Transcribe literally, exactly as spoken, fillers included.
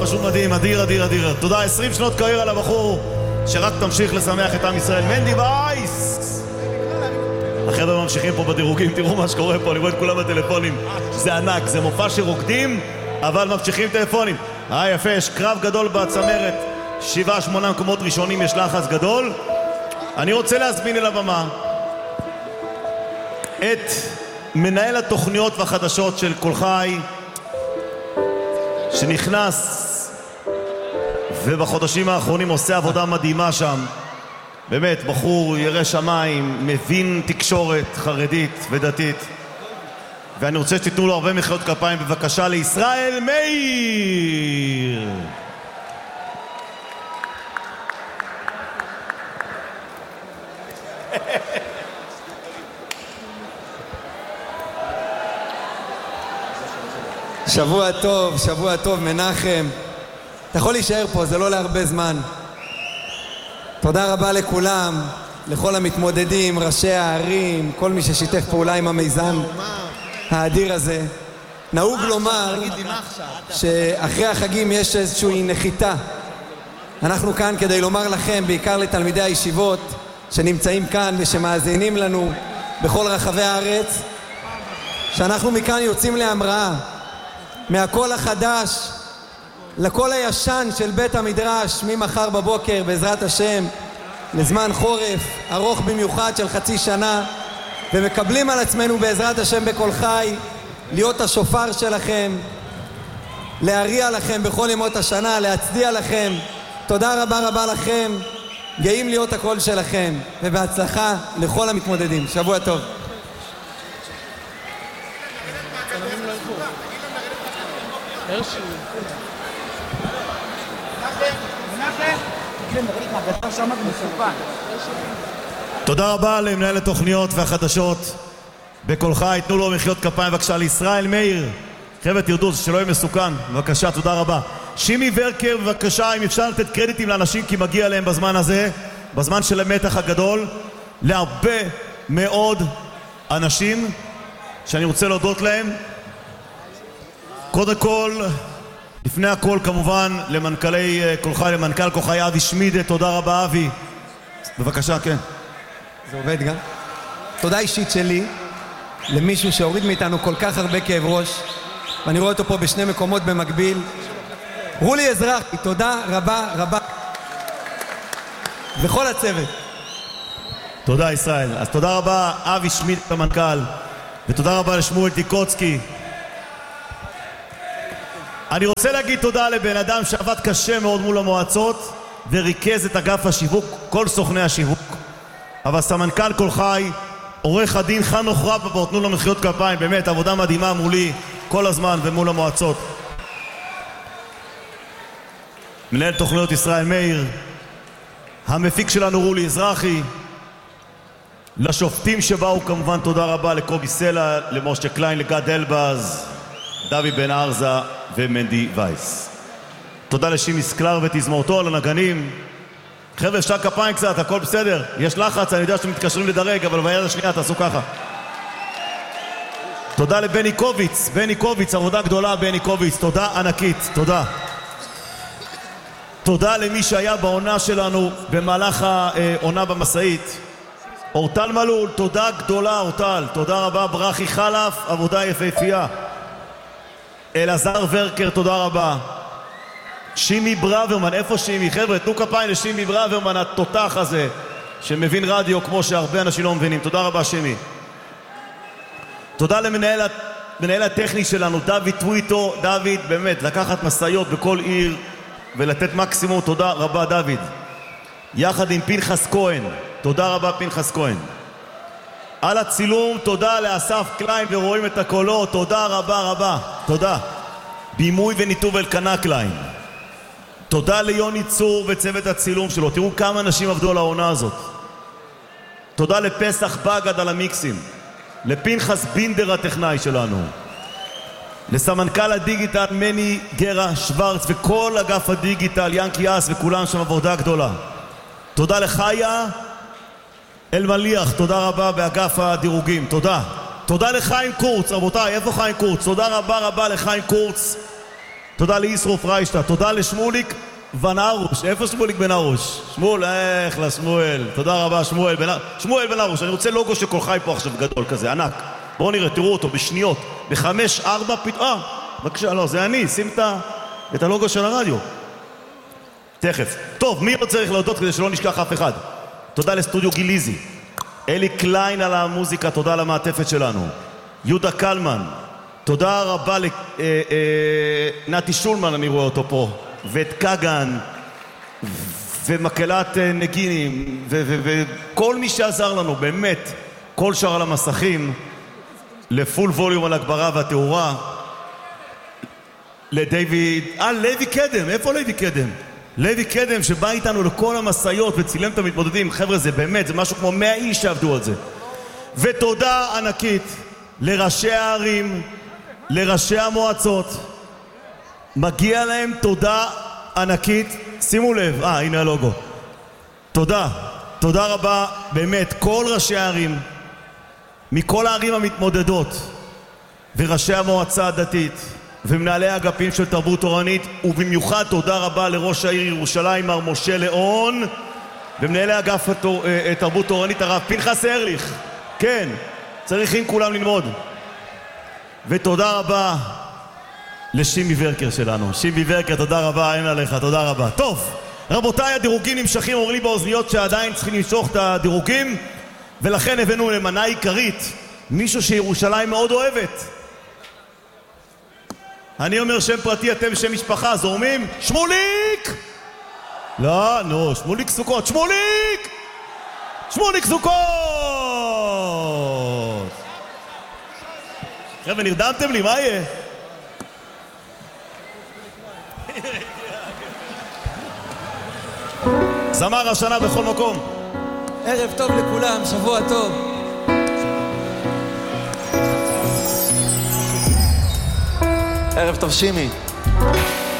פשוט מדהים, אדיר, אדיר, אדיר. תודה, עשרים שנות קריירה לבחור שרק תמשיך לשמח את עם ישראל. מנדי וייס! החבר'ה ממשיכים פה בדירוגים, תראו מה שקורה פה, אני רואה את כולם בטלפונים. זה ענק, זה מופע שרוקדים, אבל ממשיכים טלפונים. אה, יפה, יש קרב גדול בצמרת. שבעה, שמונה מקומות ראשונים, יש לחץ גדול. אני רוצה להזמין אל הבמה את מנהל התוכניות והחדשות של כל חי, שנכנס ובחודשים האחרונים עושה עבודה מדהימה שם. באמת, בחור ירא שמיים, מבין תקשורת חרדית ודתית. ואני רוצה שתיתנו לו הרבה מחיאות כפיים בבקשה לישראל מאיר. שבוע טוב, שבוע טוב מנחם. אתה יכול להישאר פה, זה לא להרבה זמן. תודה רבה לכולם, לכל המתמודדים, ראשי הערים, כל מי ששיתף פעולה עם המיזם האדיר הזה. נהוג לומר שאחרי החגים יש איזושהי נחיתה. אנחנו כאן כדי לומר לכם, בעיקר לתלמידי הישיבות שנמצאים כאן ושמאזינים לנו בכל רחבי הארץ, שאנחנו מכאן יוצאים להמראה, מהקול החדש לקול הישן של בית המדרש, ממחר בבוקר בעזרת השם לזמן חורף ארוך במיוחד של חצי שנה, ומקבלים על עצמנו בעזרת השם בכל חי להיות השופר שלכם, להריע לכם בכל ימות השנה, להצדיע לכם. תודה רבה רבה לכם, גאים להיות הקול שלכם, ובהצלחה לכל המתמודדים. שבוע טוב. תודה רבה למנהל התוכניות והחדשות בכל חי. תנו לו מחיאות כפיים בבקשה לישראל מאיר. חבר'ה תרדו שלא יהיה מסוכן, בבקשה. תודה רבה. שימי ורקר בבקשה, אם אפשר לתת קרדיטים לאנשים כי מגיע להם בזמן הזה, בזמן של המתח הגדול, להרבה מאוד אנשים שאני רוצה להודות להם. קודם כל, לפני הכל כמובן למנכ"לי כל חי, למנכ"ל כל חי אבי שמידה. תודה רבה אבי, בבקשה. כן, זה עובד גם. תודה אישית שלי למישהו שהוריד מאיתנו כל כך הרבה כאב ראש, ואני רואה אותו פה בשני מקומות במקביל, רולי אזרחי. תודה רבה רבה, וכל הצוות. תודה ישראל. אז תודה רבה אבי שמידה המנכ"ל, ותודה רבה לשמואל טיקוצקי. אני רוצה להגיד תודה לבן אדם שעבד קשה מאוד מול המועצות וריכז את אגף השיווק, כל סוכני השיווק, אבל סמנכ"ל כל חי, עורך הדין חנוך רבבור, תנו לו מחיאות כפיים, באמת עבודה מדהימה מולי כל הזמן ומול המועצות. מנהל תוכניות ישראל מאיר, המפיק שלנו רולי אזרחי, לשופטים שבאו כמובן תודה רבה לקובי סלע, למשה קליין, לגד אלבז, דוד בן ארזה ומנדי וייס. תודה לשימי סקלר ותזמורתו, על הנגנים. חבר'ה, אפשר כפיים קצת, הכל בסדר, יש לחץ, אני יודע שאתם מתקשרים לדרג, אבל ביד השנייה תעשו ככה. תודה לבני קוביץ, בני קוביץ, עבודה גדולה בני קוביץ, תודה ענקית, תודה. תודה למי שהיה בעונה שלנו במהלך העונה במסעית, אורטל מלול, תודה גדולה אורטל, תודה רבה. ברכי חלף, עבודה יפהפייה. אלעזר ורקר, תודה רבה. שימי ברוורמן, איפה שימי? חבר'ה, תנו כפיים לשימי ברוורמן, התותח הזה שמבין רדיו כמו שהרבה אנשים לא מבינים. תודה רבה שימי. תודה למנהל מנהל הטכני שלנו דוד טוויטו. דוד, באמת לקחת מסעיות בכל עיר ולתת מקסימום. תודה רבה דוד, יחד עם פנחס כהן. תודה רבה פנחס כהן. על הצילום תודה לאסף קליין ורואים את הקולות, תודה רבה רבה, תודה. בימוי וניתוב אלקנה קליין, תודה ליוני צור וצוות הצילום שלו. תראו כמה אנשים עבדו על העונה הזאת. תודה לפסח בגד על המיקסים, לפנחס בינדר הטכנאי שלנו, לסמנכ"ל הדיגיטל מני גרה שוורץ וכל אגף הדיגיטל ינקי אס וכולם שם, עבודה גדולה. תודה לחיה אלמליח, תודה רבה באגף הדירוגים, תודה. תודה לחיים קורץ, רבותיי, איפה חיים קורץ? תודה רבה רבה לחיים קורץ. תודה לישרוף ריישטה, תודה לשמוליק בן ארוש. איפה שמוליק בן ארוש? שמואל, איך לשמואל. תודה רבה שמואל בן ארוש. שמואל בן ארוש, אני רוצה לוגו של כל חי פה עכשיו גדול כזה, ענק. בואו נראה, תראו אותו בשניות. בחמש, ארבע, פתאום. אה, בבקשה, לא, זה אני, שים את הלוגו של הרדיו. תכף. טוב, מי עוד צריך להודות כדי שלא נשכח אף אחד? תודה לסטודיו גיליזי. אלי קליין על המוזיקה, תודה על המעטפת שלנו. יהודה קלמן, תודה רבה לנתי שולמן, אני רואה אותו פה, ואת קגן, ומקהלת נגינים, וכל מי שעזר לנו, באמת, כל שאר על המסכים, לפול ווליום על הגברה והתאורה, לדיוויד, אה, לוי קדם, איפה לוי קדם? לוי קדם שבא איתנו לכל המסעיות וצילם את המתמודדים. חבר'ה, זה באמת, זה משהו כמו מאה איש שעבדו על זה. ותודה ענקית לראשי הערים, לראשי המועצות. מגיע להם תודה ענקית. שימו לב, אה, הנה הלוגו. תודה, תודה רבה באמת כל ראשי הערים מכל הערים המתמודדות וראשי המועצה הדתית ומנהלי האגפים של תרבות תורנית, ובמיוחד תודה רבה לראש העיר ירושלים מר משה ליאון ומנהלי אגף התור... תרבות תורנית הרב פנחס ארליך. כן, צריכים כולם ללמוד. ותודה רבה לשימי ורקר שלנו. שימי ורקר, תודה רבה, אין עליך, תודה רבה. טוב, רבותיי, הדירוגים נמשכים, אומרים לי באוזניות שעדיין צריכים למשוך את הדירוגים, ולכן הבאנו למנה עיקרית מישהו שירושלים מאוד אוהבת. אני אומר שם פרטי, אתם שם משפחה, זורמים? שמוליק! לא, נו, שמוליק סוכות, שמוליק! שמוליק סוכות! חבר'ה, נרדמתם לי, מה יהיה? זמר השנה בכל מקום. ערב טוב לכולם, שבוע טוב. ערב טוב שימי.